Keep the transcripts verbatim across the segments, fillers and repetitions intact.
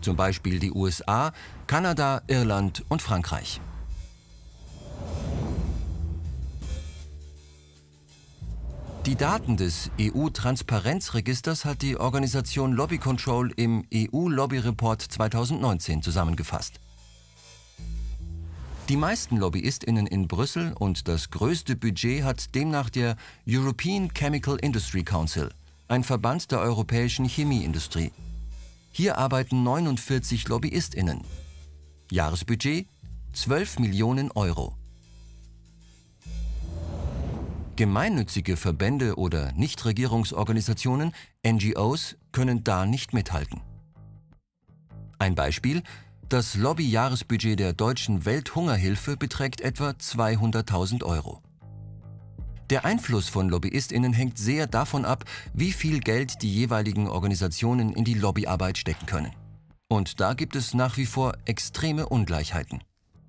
zum Beispiel die U S A, Kanada, Irland und Frankreich. Die Daten des E U-Transparenzregisters hat die Organisation Lobby Control im E U-Lobby-Report zweitausendneunzehn zusammengefasst. Die meisten LobbyistInnen in Brüssel und das größte Budget hat demnach der European Chemical Industry Council, ein Verband der europäischen Chemieindustrie. Hier arbeiten neunundvierzig LobbyistInnen. Jahresbudget zwölf Millionen Euro. Gemeinnützige Verbände oder Nichtregierungsorganisationen, N G Os, können da nicht mithalten. Ein Beispiel: Das Lobby-Jahresbudget der Deutschen Welthungerhilfe beträgt etwa zweihunderttausend Euro. Der Einfluss von LobbyistInnen hängt sehr davon ab, wie viel Geld die jeweiligen Organisationen in die Lobbyarbeit stecken können. Und da gibt es nach wie vor extreme Ungleichheiten.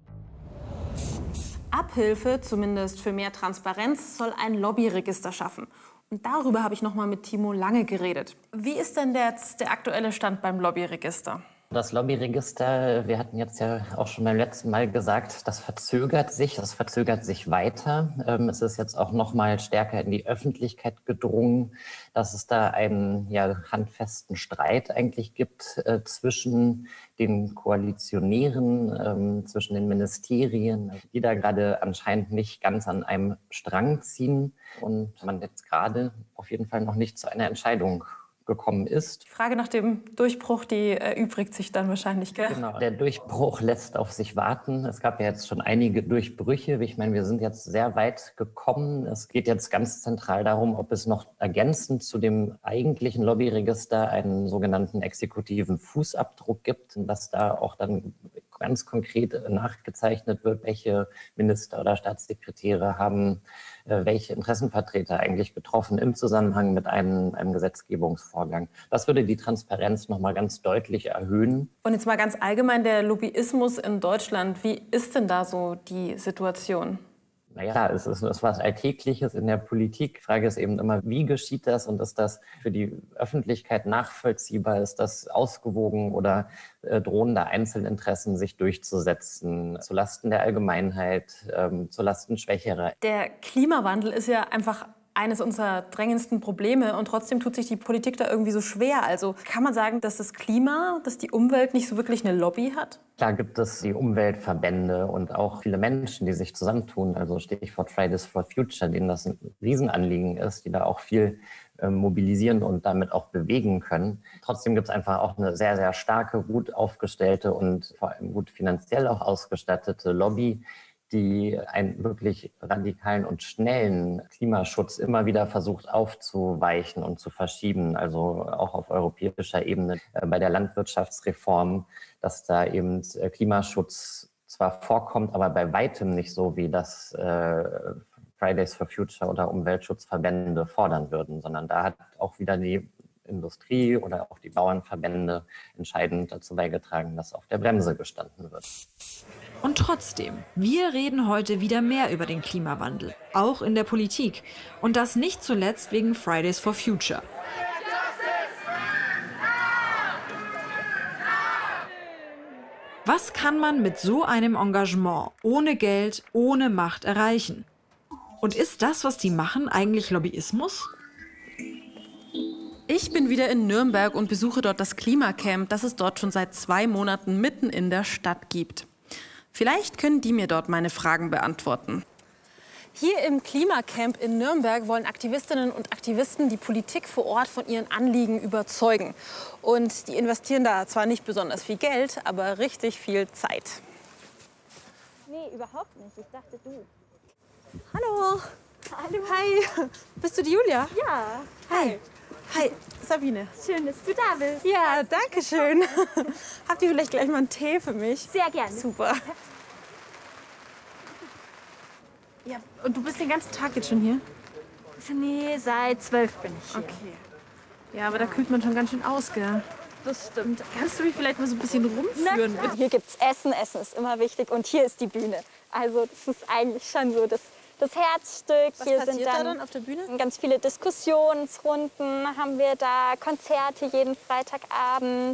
Abhilfe, zumindest für mehr Transparenz, soll ein Lobbyregister schaffen. Und darüber habe ich noch mal mit Timo Lange geredet. Wie ist denn jetzt der aktuelle Stand beim Lobbyregister? Das Lobbyregister, wir hatten jetzt ja auch schon beim letzten Mal gesagt, das verzögert sich, das verzögert sich weiter. Es ist jetzt auch noch mal stärker in die Öffentlichkeit gedrungen, dass es da einen ja, handfesten Streit eigentlich gibt äh, zwischen den Koalitionären, äh, zwischen den Ministerien, die da gerade anscheinend nicht ganz an einem Strang ziehen und man jetzt gerade auf jeden Fall noch nicht zu einer Entscheidung gekommen ist. Die Frage nach dem Durchbruch, die erübrigt sich dann wahrscheinlich, gell? Genau, der Durchbruch lässt auf sich warten. Es gab ja jetzt schon einige Durchbrüche. Ich meine, wir sind jetzt sehr weit gekommen. Es geht jetzt ganz zentral darum, ob es noch ergänzend zu dem eigentlichen Lobbyregister einen sogenannten exekutiven Fußabdruck gibt, und dass da auch dann ganz konkret nachgezeichnet wird, welche Minister oder Staatssekretäre haben äh, welche Interessenvertreter eigentlich getroffen im Zusammenhang mit einem, einem Gesetzgebungsvorgang. Das würde die Transparenz noch mal ganz deutlich erhöhen. Und jetzt mal ganz allgemein der Lobbyismus in Deutschland. Wie ist denn da so die Situation? Naja, es ist, es ist was Alltägliches in der Politik. Die Frage ist eben immer, wie geschieht das und ist das für die Öffentlichkeit nachvollziehbar? Ist das ausgewogen oder äh, drohen da Einzelinteressen sich durchzusetzen, zulasten der Allgemeinheit, ähm, zulasten Schwächerer? Der Klimawandel ist ja einfach eines unserer drängendsten Probleme und trotzdem tut sich die Politik da irgendwie so schwer. Also kann man sagen, dass das Klima, dass die Umwelt nicht so wirklich eine Lobby hat? Klar gibt es die Umweltverbände und auch viele Menschen, die sich zusammentun. Also Stichwort Fridays for Future, denen das ein Riesenanliegen ist, die da auch viel äh, mobilisieren und damit auch bewegen können. Trotzdem gibt es einfach auch eine sehr, sehr starke, gut aufgestellte und vor allem gut finanziell auch ausgestattete Lobby, die einen wirklich radikalen und schnellen Klimaschutz immer wieder versucht aufzuweichen und zu verschieben, also auch auf europäischer Ebene bei der Landwirtschaftsreform, dass da eben Klimaschutz zwar vorkommt, aber bei weitem nicht so, wie das äh, Fridays for Future oder Umweltschutzverbände fordern würden, sondern da hat auch wieder die Industrie oder auch die Bauernverbände entscheidend dazu beigetragen, dass auf der Bremse gestanden wird. Und trotzdem, wir reden heute wieder mehr über den Klimawandel, auch in der Politik. Und das nicht zuletzt wegen Fridays for Future. Was kann man mit so einem Engagement ohne Geld, ohne Macht erreichen? Und ist das, was die machen, eigentlich Lobbyismus? Ich bin wieder in Nürnberg und besuche dort das Klimacamp, das es dort schon seit zwei Monaten mitten in der Stadt gibt. Vielleicht können die mir dort meine Fragen beantworten. Hier im Klimacamp in Nürnberg wollen Aktivistinnen und Aktivisten die Politik vor Ort von ihren Anliegen überzeugen. Und die investieren da zwar nicht besonders viel Geld, aber richtig viel Zeit. Nee, überhaupt nicht. Ich dachte, du. Hallo. Hallo. Hi. Bist du die Julia? Ja. Hi. Hi, Sabine. Schön, dass du da bist. Ja, danke schön. Habt ihr vielleicht gleich mal einen Tee für mich? Sehr gerne. Super. Ja, und du bist den ganzen Tag jetzt schon hier? Nee, seit zwölf bin ich hier. Okay. Ja, aber da kühlt man schon ganz schön aus, gell? Das stimmt. Kannst du mich vielleicht mal so ein bisschen rumführen? Hier gibt's Essen. Essen ist immer wichtig. Und hier ist die Bühne. Also das ist eigentlich schon so das, das Herzstück. Was hier passiert sind dann, da dann auf der Bühne? Ganz viele Diskussionsrunden haben wir da, Konzerte jeden Freitagabend.